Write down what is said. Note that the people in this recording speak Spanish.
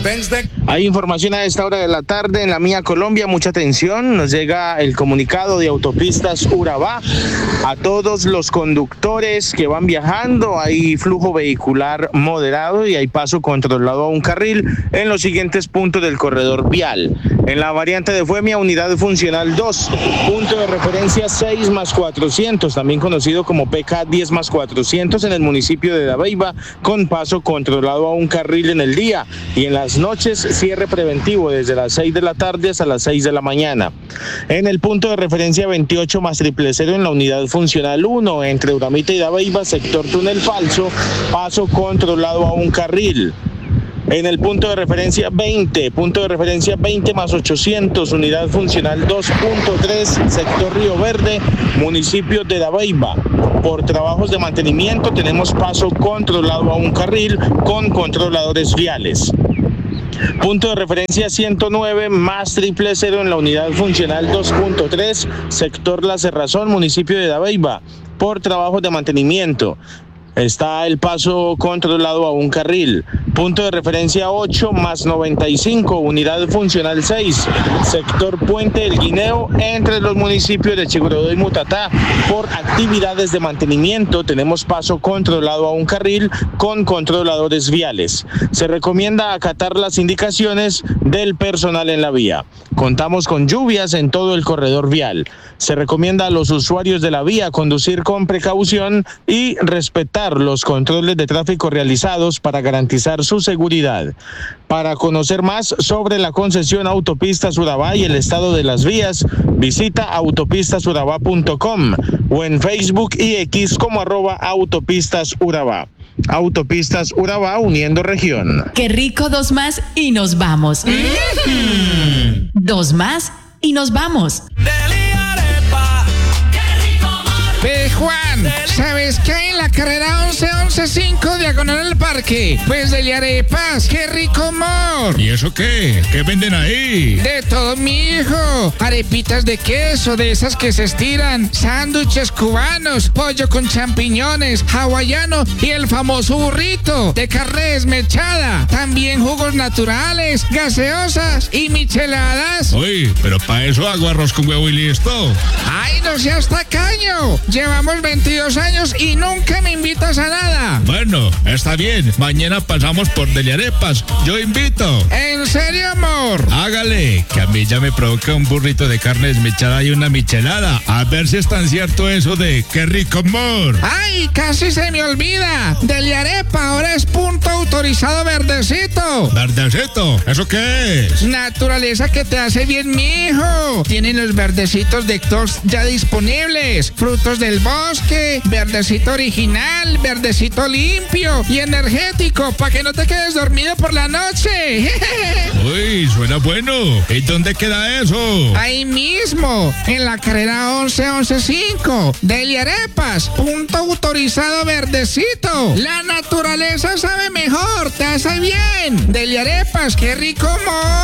Hay información a esta hora de la tarde en la Mía Colombia, mucha atención, nos llega el comunicado de Autopistas Urabá a todos los conductores que van viajando. Hay flujo vehicular moderado y hay paso controlado a un carril en los siguientes puntos del corredor vial. En la variante de Fuemia, unidad funcional 2, punto de referencia 6+400, también conocido como PK 10+400 en el municipio de Dabeiba, con paso controlado a un carril en el día y en las noches cierre preventivo desde las 6 de la tarde hasta las 6 de la mañana. En el punto de referencia 28+000 en la unidad funcional 1 entre Uramita y Dabeiba, sector túnel falso, paso controlado a un carril. En el punto de referencia 20, punto de referencia 20+800, unidad funcional 2.3, sector Río Verde, municipio de Dabeiba. Por trabajos de mantenimiento tenemos paso controlado a un carril con controladores viales. Punto de referencia 109+000 en la unidad funcional 2.3, sector La Cerrazón, municipio de Dabeiba. Por trabajos de mantenimiento está el paso controlado a un carril. Punto de referencia 8+95, unidad funcional 6, sector Puente del Guineo, entre los municipios de Chigurodó y Mutatá. Por actividades de mantenimiento tenemos paso controlado a un carril con controladores viales. Se recomienda acatar las indicaciones del personal en la vía. Contamos con lluvias en todo el corredor vial. Se recomienda a los usuarios de la vía conducir con precaución y respetar los controles de tráfico realizados para garantizar su seguridad. Para conocer más sobre la concesión Autopistas Urabá y el estado de las vías, visita autopistasurabá.com o en Facebook y X como @autopistasurabá. Autopistas Urabá, uniendo región. Qué rico, 2 más y nos vamos. 2 más y nos vamos. Juan, ¿sabes qué hay en la carrera 11-11-5 diagonal al parque? Pues Deli Arepas, qué rico amor. ¿Y eso qué? ¿Qué venden ahí? De todo, mijo. Arepitas de queso, de esas que se estiran, sándwiches cubanos, pollo con champiñones, hawaiano y el famoso burrito de carne desmechada. También jugos naturales, gaseosas y micheladas. Uy, pero para eso hago arroz con huevo y listo. ¡Ay, no seas tacaño! Llevamos 22 años y nunca me invitas a nada. Bueno, está bien. Mañana pasamos por Deli Arepas. Yo invito. ¿En serio, amor? Hágale, que a mí ya me provoca un burrito de carne desmechada y una michelada. A ver si es tan cierto eso de qué rico amor. ¡Ay, casi se me olvida! Deli Arepa ahora es punto autorizado verdecito. ¿Verdecito? ¿Eso qué es? Naturaleza que te hace bien, mijo. Tienen los verdecitos de Tox ya disponibles. Frutos del bosque, verdecito original, verdecito limpio y energético para que no te quedes dormido por la noche. Uy, suena bueno. ¿Y dónde queda eso? Ahí mismo, en la carrera 11-11-5. Deli Arepas, punto autorizado verdecito. La naturaleza sabe mejor, te hace bien. Deli Arepas, qué rico amor.